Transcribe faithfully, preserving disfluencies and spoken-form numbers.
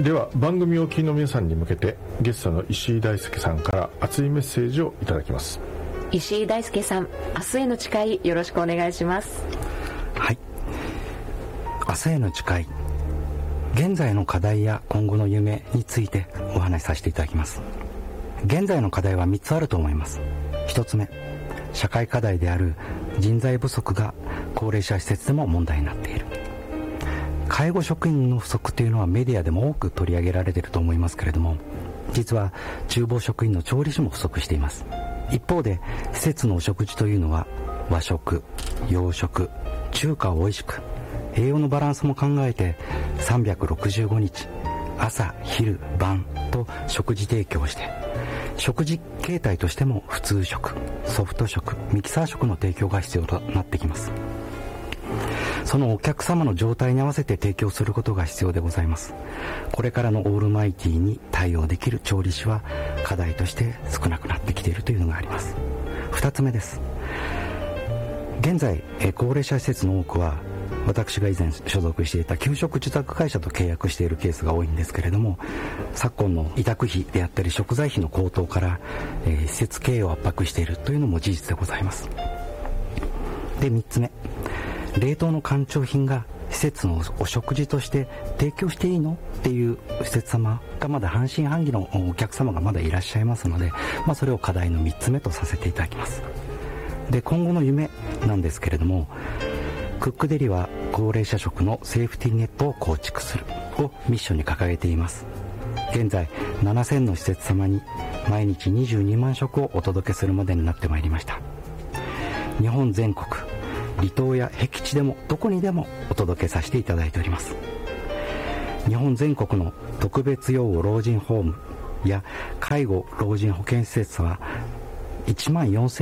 では番組をお聞きの皆さんに向けてゲストの石井大輔さんから熱いメッセージをいただきます。 石井大輔さん、明日への誓いよろしくお願いします。 はい、明日への誓い、現在の課題や今後の夢についてお話しさせていただきます。現在の課題はみっつあると思います。ひとつめ、社会課題である人材不足が高齢者施設でも問題になっている。介護職員の不足というのはメディアでも多く取り上げられていると思いますけれども、実は厨房職員の調理師も不足しています。一方で施設のお食事というのは和食、洋食、中華を美味しく、栄養のバランスも考えてさんびゃくろくじゅうごにち朝昼晩と食事提供して、食事形態としても普通食、ソフト食、ミキサー食の提供が必要となってきます。そのお客様の状態に合わせて提供することが必要でございます。これからのオールマイティに対応できる調理師は課題として少なくなってきているというのがあります。二つ目です。現在高齢者施設の多くは私が以前所属していた給食受託会社と契約しているケースが多いんですけれども、昨今の委託費であったり食材費の高騰から、えー、施設経営を圧迫しているというのも事実でございます。で、みっつめ、冷凍の干潮品が施設のお食事として提供していいのっていう施設様がまだ半信半疑のお客様がまだいらっしゃいますので、まあ、それを課題のみっつめとさせていただきます。で、今後の夢なんですけれども、クックデリは高齢者食のセーフティーネットを構築するをミッションに掲げています。現在ななせんの施設様に毎日にじゅうにまん食をお届けするまでになってまいりました。日本全国離島や僻地でもどこにでもお届けさせていただいております。日本全国の特別養護老人ホームや介護老人保健施設はいちまんよんせん